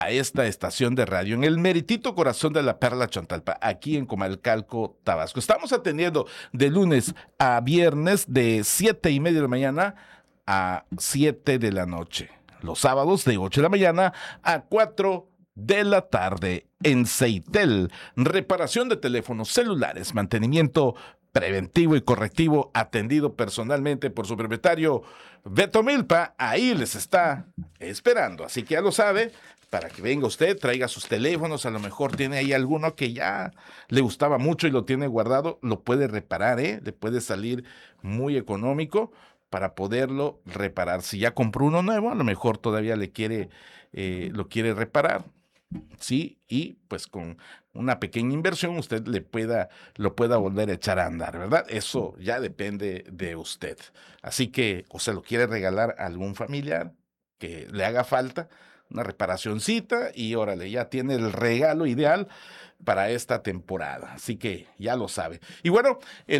a esta estación de radio en el meritito corazón de la Perla Chontalpa, aquí en Comalcalco, Tabasco. Estamos atendiendo de lunes a viernes de 7:30 de la mañana a 7 de la noche. Los sábados de 8 de la mañana a 4 de la tarde en Ceitel. Reparación de teléfonos celulares, mantenimiento preventivo y correctivo atendido personalmente por su propietario Beto Milpa. Ahí les está esperando, así que ya lo sabe, para que venga usted, traiga sus teléfonos, a lo mejor tiene ahí alguno que ya le gustaba mucho y lo tiene guardado, lo puede reparar, le puede salir muy económico para poderlo reparar. Si ya compró uno nuevo, a lo mejor todavía lo quiere reparar, ¿sí? Y pues con una pequeña inversión usted lo pueda volver a echar a andar, ¿verdad? Eso ya depende de usted. Así que, o se lo quiere regalar a algún familiar que le haga falta, una reparacioncita, y órale, ya tiene el regalo ideal para esta temporada. Así que ya lo sabe. Y bueno,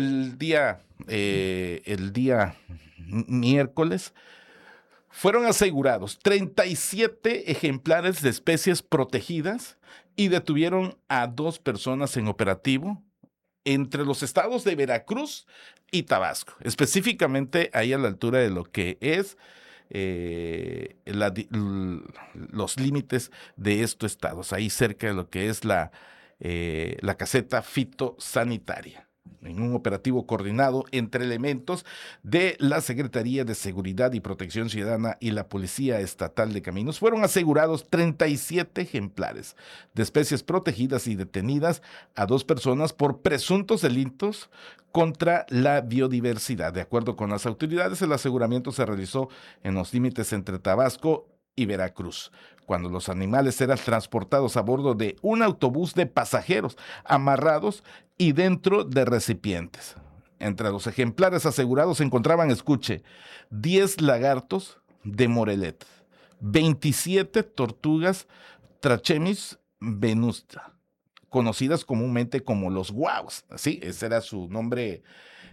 el día miércoles fueron asegurados 37 ejemplares de especies protegidas y detuvieron a 2 personas en operativo entre los estados de Veracruz y Tabasco, específicamente ahí a la altura de lo que es los límites de estos estados, ahí cerca de lo que es la caseta fitosanitaria, en un operativo coordinado entre elementos de la Secretaría de Seguridad y Protección Ciudadana y la Policía Estatal de Caminos. Fueron asegurados 37 ejemplares de especies protegidas y detenidas a 2 personas por presuntos delitos contra la biodiversidad. De acuerdo con las autoridades, el aseguramiento se realizó en los límites entre Tabasco y Veracruz, cuando los animales eran transportados a bordo de un autobús de pasajeros amarrados y dentro de recipientes. Entre los ejemplares asegurados se encontraban, escuche, 10 lagartos de Morelet, 27 tortugas Trachemis venusta, conocidas comúnmente como los guaus, ¿sí? Ese era su nombre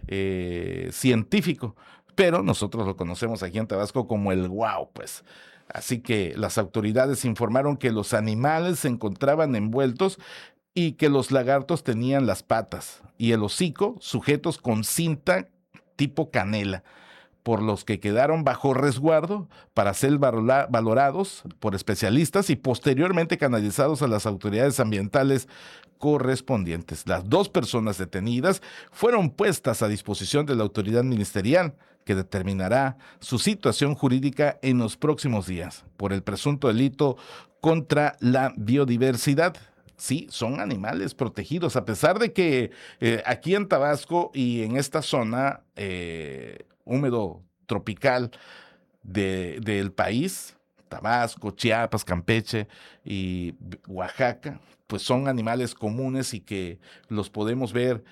científico, pero nosotros lo conocemos aquí en Tabasco como el guau, pues. Así que las autoridades informaron que los animales se encontraban envueltos y que los lagartos tenían las patas y el hocico sujetos con cinta tipo canela, por los que quedaron bajo resguardo para ser valorados por especialistas y posteriormente canalizados a las autoridades ambientales correspondientes. Las 2 personas detenidas fueron puestas a disposición de la autoridad ministerial, que determinará su situación jurídica en los próximos días por el presunto delito contra la biodiversidad. Sí, son animales protegidos, a pesar de que aquí en Tabasco y en esta zona húmedo tropical del país, Tabasco, Chiapas, Campeche y Oaxaca, pues son animales comunes y que los podemos ver,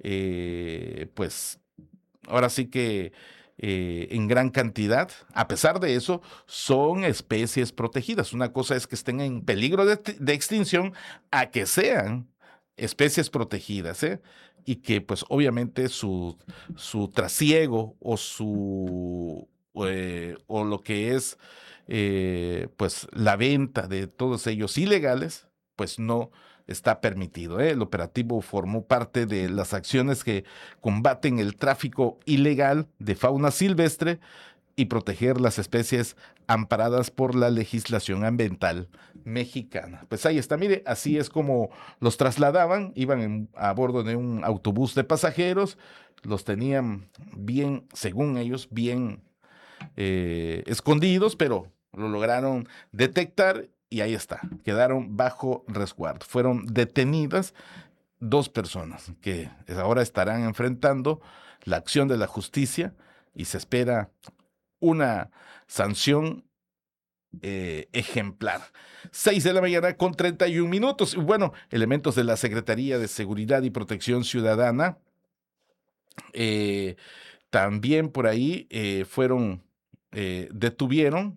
pues ahora sí que en gran cantidad. A pesar de eso, son especies protegidas. Una cosa es que estén en peligro de extinción a que sean especies protegidas, y que pues obviamente su trasiego o lo que es pues la venta de todos ellos ilegales, pues no está permitido. El operativo formó parte de las acciones que combaten el tráfico ilegal de fauna silvestre y proteger las especies amparadas por la legislación ambiental mexicana. Pues ahí está, mire, así es como los trasladaban, iban a bordo de un autobús de pasajeros, los tenían bien, según ellos, bien escondidos, pero lo lograron detectar y ahí está, quedaron bajo resguardo. Fueron detenidas 2 personas que ahora estarán enfrentando la acción de la justicia y se espera una sanción ejemplar. 6 de la mañana con 31 minutos. Bueno, elementos de la Secretaría de Seguridad y Protección Ciudadana también por ahí detuvieron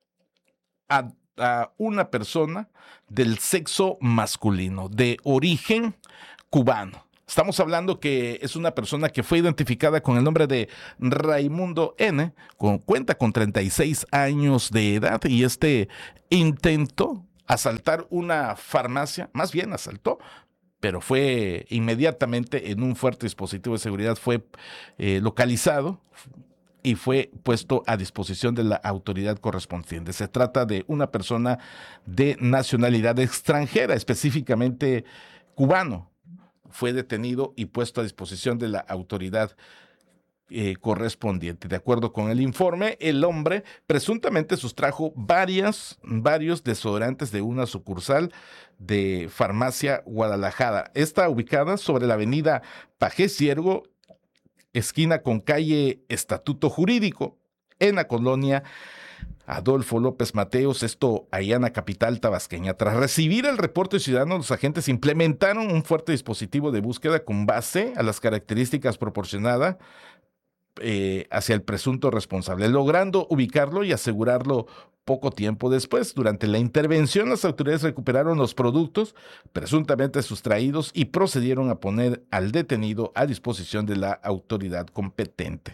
a una persona del sexo masculino, de origen cubano. Estamos hablando que es una persona que fue identificada con el nombre de Raimundo N., cuenta con 36 años de edad y este intentó asaltar una farmacia, más bien asaltó, pero fue inmediatamente en un fuerte dispositivo de seguridad, fue localizado y fue puesto a disposición de la autoridad correspondiente. Se trata de una persona de nacionalidad extranjera, específicamente cubano. Fue detenido y puesto a disposición de la autoridad correspondiente. De acuerdo con el informe, el hombre presuntamente sustrajo varios desodorantes de una sucursal de Farmacia Guadalajara. Está ubicada sobre la avenida Pajé Ciergo, esquina con calle Estatuto Jurídico, en la colonia Adolfo López Mateos, esto allá en la capital tabasqueña. Tras recibir el reporte ciudadano, los agentes implementaron un fuerte dispositivo de búsqueda con base a las características proporcionadas hacia el presunto responsable, logrando ubicarlo y asegurarlo poco tiempo después. Durante la intervención, las autoridades recuperaron los productos presuntamente sustraídos y procedieron a poner al detenido a disposición de la autoridad competente.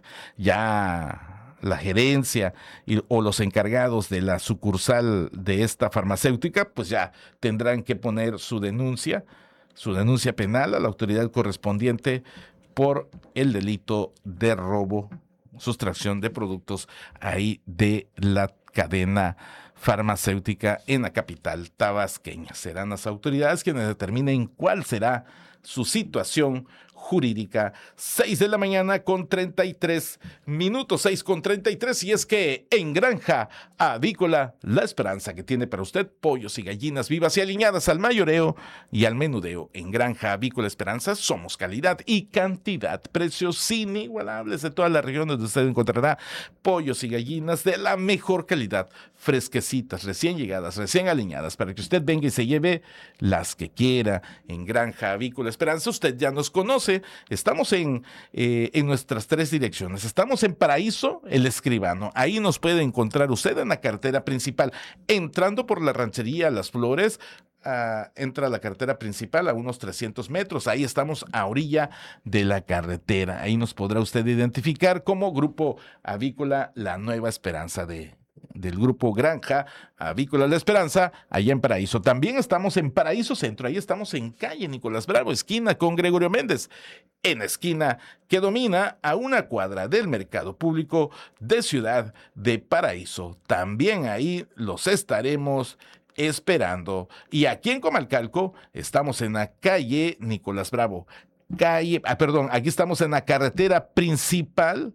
Ya la gerencia o los encargados de la sucursal de esta farmacéutica, pues ya tendrán que poner su denuncia penal a la autoridad correspondiente por el delito de robo, sustracción de productos ahí de la cadena farmacéutica en la capital tabasqueña. Serán las autoridades quienes determinen cuál será su situación jurídica. 6 de la mañana con 33 minutos, 6 con 33, y es que en Granja Avícola La Esperanza, que tiene para usted pollos y gallinas vivas y aliñadas al mayoreo y al menudeo. En Granja Avícola Esperanza somos calidad y cantidad, precios inigualables de toda la región, donde usted encontrará pollos y gallinas de la mejor calidad, fresquecitas, recién llegadas, recién aliñadas, para que usted venga y se lleve las que quiera. En Granja Avícola Esperanza usted ya nos conoce. Estamos en nuestras 3 direcciones. Estamos en Paraíso El Escribano. Ahí nos puede encontrar usted en la carretera principal. Entrando por la ranchería Las Flores, entra a la carretera principal a unos 300 metros. Ahí estamos a orilla de la carretera. Ahí nos podrá usted identificar como Grupo Avícola La Nueva Esperanza del Grupo Granja Avícola La Esperanza, allá en Paraíso. También estamos en Paraíso Centro, ahí estamos en calle Nicolás Bravo, esquina con Gregorio Méndez, en la esquina que domina a una cuadra del mercado público de Ciudad de Paraíso. También ahí los estaremos esperando. Y aquí en Comalcalco estamos en la calle Nicolás Bravo. Aquí estamos en la carretera principal.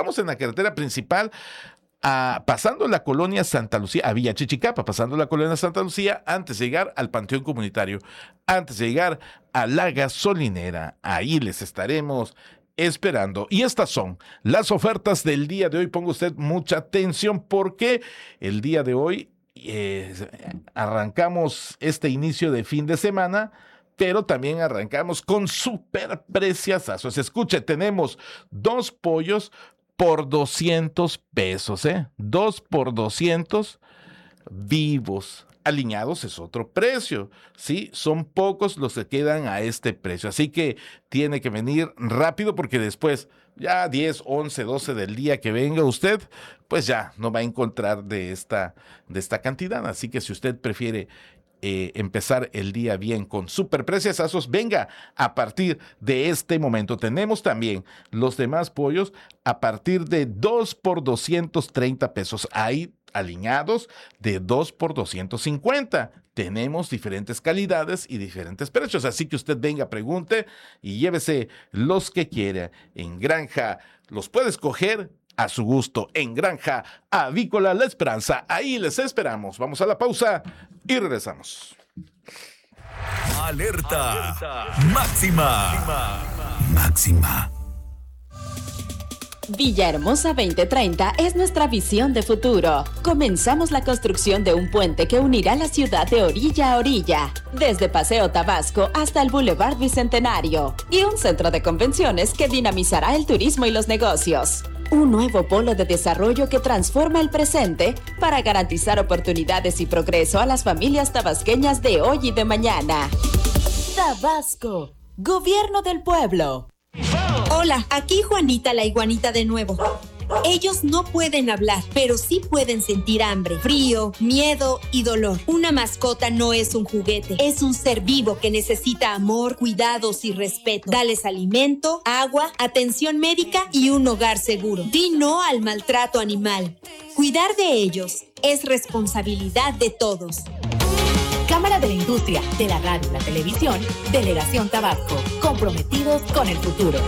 Pasando la colonia Santa Lucía, a Villa Chichicapa, pasando la colonia Santa Lucía, antes de llegar al Panteón Comunitario, antes de llegar a la gasolinera. Ahí les estaremos esperando. Y estas son las ofertas del día de hoy. Ponga usted mucha atención porque el día de hoy arrancamos este inicio de fin de semana, pero también arrancamos con súper preciazazos. Escuche, tenemos 2 pollos por 200 pesos, 2 por 200 vivos. Aliñados es otro precio, ¿sí? Son pocos los que quedan a este precio, así que tiene que venir rápido porque después, ya 10, 11, 12 del día que venga usted, pues ya no va a encontrar de esta cantidad. Así que si usted prefiere empezar el día bien con super preciazazos, venga a partir de este momento. Tenemos también los demás pollos a partir de 2 por 230 pesos. Hay aliñados de 2 por 250. Tenemos diferentes calidades y diferentes precios, así que usted venga, pregunte y llévese los que quiera. En Granja los puede escoger a su gusto. En Granja Avícola La Esperanza, ahí les esperamos. Vamos a la pausa y regresamos. Alerta. Máxima. Máxima. Villahermosa 2030 es nuestra visión de futuro. Comenzamos la construcción de un puente que unirá la ciudad de orilla a orilla, desde Paseo Tabasco hasta el Boulevard Bicentenario, y un centro de convenciones que dinamizará el turismo y los negocios. Un nuevo polo de desarrollo que transforma el presente para garantizar oportunidades y progreso a las familias tabasqueñas de hoy y de mañana. Tabasco, Gobierno del Pueblo. Hola, aquí Juanita la iguanita de nuevo. Ellos no pueden hablar, pero sí pueden sentir hambre, frío, miedo y dolor. Una mascota no es un juguete, es un ser vivo que necesita amor, cuidados y respeto. Dales alimento, agua, atención médica y un hogar seguro. Di no al maltrato animal. Cuidar de ellos es responsabilidad de todos. Cámara de la Industria, de la Radio y la Televisión, Delegación Tabasco, comprometidos con el futuro.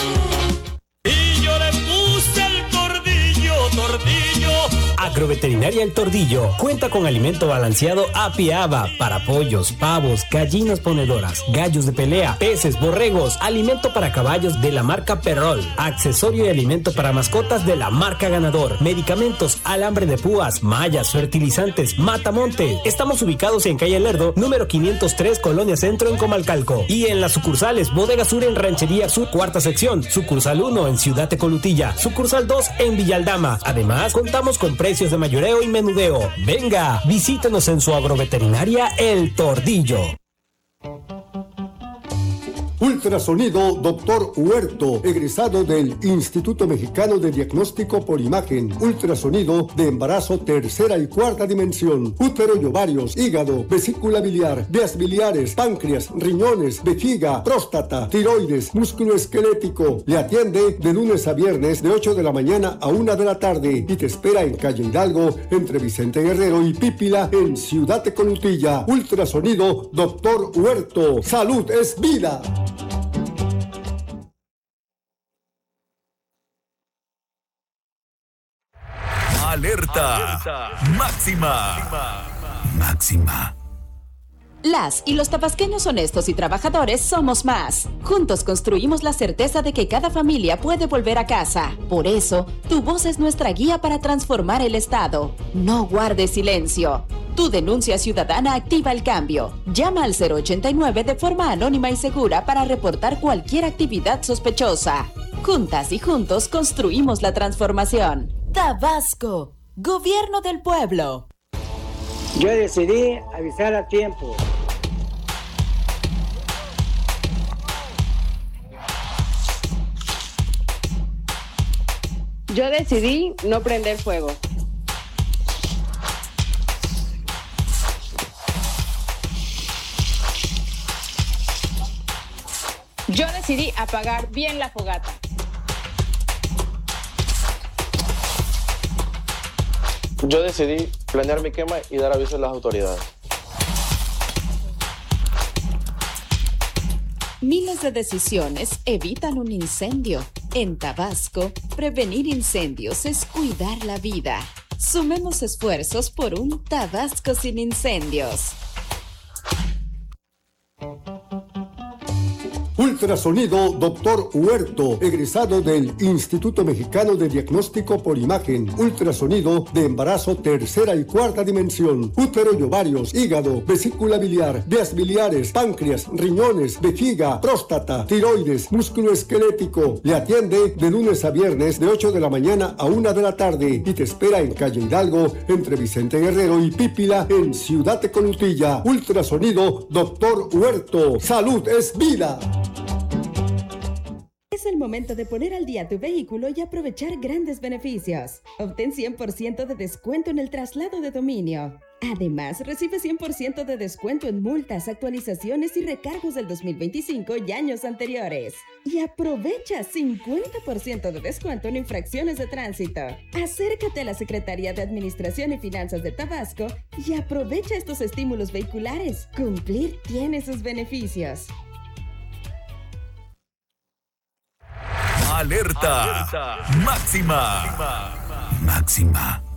Y yo le puse el tordillo. Agroveterinaria El Tordillo cuenta con alimento balanceado API-ABA para pollos, pavos, gallinas ponedoras, gallos de pelea, peces, borregos, alimento para caballos de la marca Perrol, accesorio y alimento para mascotas de la marca Ganador, medicamentos, alambre de púas, mallas, fertilizantes, matamonte. Estamos ubicados en calle Lerdo, número 503, Colonia Centro, en Comalcalco, y en las sucursales Bodega Sur en Ranchería Sur, cuarta sección, sucursal 1 en Ciudad Tecolutilla, sucursal 2 en Villaldama. Además, contamos con precios de mayoreo y menudeo. Venga, visítenos en su agroveterinaria El Tordillo. Ultrasonido Dr. Huerto, egresado del Instituto Mexicano de Diagnóstico por Imagen. Ultrasonido de embarazo tercera y cuarta dimensión. Útero y ovarios, hígado, vesícula biliar, vías biliares, páncreas, riñones, vejiga, próstata, tiroides, músculo esquelético. Le atiende de lunes a viernes de 8 de la mañana a 1 de la tarde y te espera en calle Hidalgo entre Vicente Guerrero y Pípila en Ciudad Tecolutilla. Ultrasonido Dr. Huerto. Salud es vida. Alerta máxima. Máxima. Las y los tabasqueños honestos y trabajadores somos más. Juntos construimos la certeza de que cada familia puede volver a casa. Por eso, tu voz es nuestra guía para transformar el Estado. No guardes silencio. Tu denuncia ciudadana activa el cambio. Llama al 089 de forma anónima y segura para reportar cualquier actividad sospechosa. Juntas y juntos construimos la transformación. Tabasco, Gobierno del Pueblo. Yo decidí avisar a tiempo. Yo decidí no prender fuego. Yo decidí apagar bien la fogata. Yo decidí planear mi quema y dar aviso a las autoridades. Miles de decisiones evitan un incendio. En Tabasco, prevenir incendios es cuidar la vida. Sumemos esfuerzos por un Tabasco sin incendios. Ultrasonido Dr. Huerto, egresado del Instituto Mexicano de Diagnóstico por Imagen. Ultrasonido de embarazo tercera y cuarta dimensión. Útero y ovarios, hígado, vesícula biliar, vías biliares, páncreas, riñones, vejiga, próstata, tiroides, músculo esquelético. Le atiende de lunes a viernes de 8 de la mañana a 1 de la tarde y te espera en calle Hidalgo entre Vicente Guerrero y Pípila en Ciudad Tecolutilla. Ultrasonido Dr. Huerto. Salud es vida. Es el momento de poner al día tu vehículo y aprovechar grandes beneficios. Obtén 100% de descuento en el traslado de dominio. Además, recibe 100% de descuento en multas, actualizaciones y recargos del 2025 y años anteriores. Y aprovecha 50% de descuento en infracciones de tránsito. Acércate a la Secretaría de Administración y Finanzas de Tabasco y aprovecha estos estímulos vehiculares. Cumplir tiene sus beneficios. Alerta máxima. Máxima.